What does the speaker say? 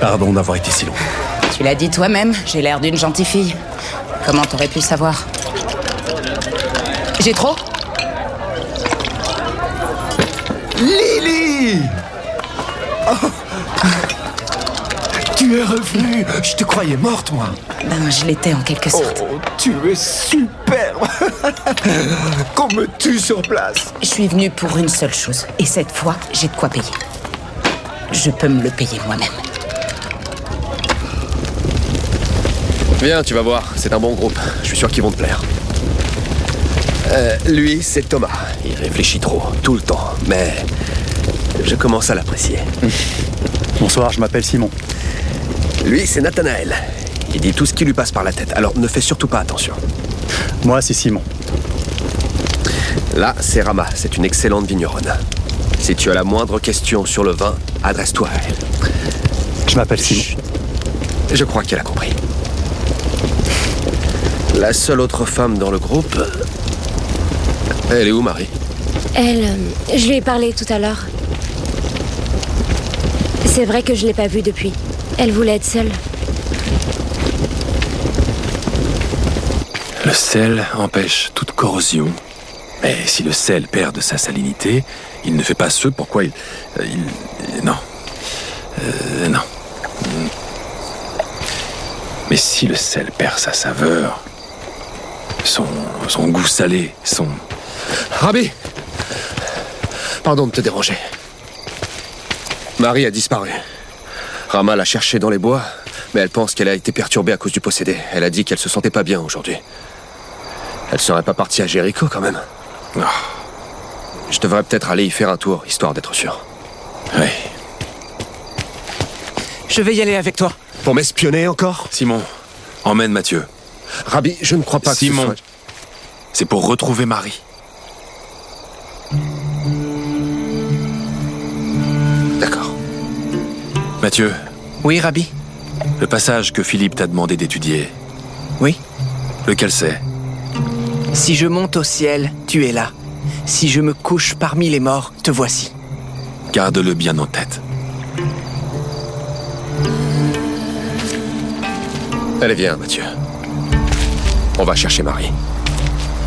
Pardon d'avoir été si long. Tu l'as dit toi-même, j'ai l'air d'une gentille fille. Comment t'aurais pu le savoir? J'ai trop? Lily! Oh. Tu es revenue. Je te croyais morte, moi. Ben, je l'étais en quelque sorte. Oh, tu es superbe. Qu'on me tue sur place. Je suis venue pour une seule chose. Et cette fois, j'ai de quoi payer. Je peux me le payer moi-même. Viens, tu vas voir, c'est un bon groupe. Je suis sûr qu'ils vont te plaire. Lui, c'est Thomas. Il réfléchit trop, tout le temps. Mais je commence à l'apprécier. Bonsoir, je m'appelle Simon. Lui, c'est Nathanaël. Il dit tout ce qui lui passe par la tête. Alors ne fais surtout pas attention. Moi, c'est Simon. Là, c'est Rama. C'est une excellente vigneronne. Si tu as la moindre question sur le vin, adresse-toi à elle. Je m'appelle Simon. Chut. Je crois qu'elle a compris. La seule autre femme dans le groupe... Elle est où, Marie? Je lui ai parlé tout à l'heure. C'est vrai que je l'ai pas vue depuis. Elle voulait être seule. Le sel empêche toute corrosion. Mais si le sel perd de sa salinité, il ne fait pas ce pourquoi non. Non. Mais si le sel perd sa saveur, son goût salé, son... Rabi! Pardon de te déranger. Marie a disparu. Rama l'a cherchée dans les bois, mais elle pense qu'elle a été perturbée à cause du possédé. Elle a dit qu'elle se sentait pas bien aujourd'hui. Elle serait pas partie à Jéricho, quand même. Oh. Je devrais peut-être aller y faire un tour, histoire d'être sûr. Oui. Je vais y aller avec toi. Pour m'espionner encore? Simon, emmène Mathieu. Rabi, je ne crois pas Simon, que ce soit... c'est pour retrouver Marie. D'accord. Mathieu, Oui, Rabbi? le passage que Philippe t'a demandé d'étudier, Oui? lequel c'est? Si je monte au ciel, tu es là. Si je me couche parmi les morts, te voici. Garde-le bien en tête. Allez, viens, Mathieu. On va chercher Marie.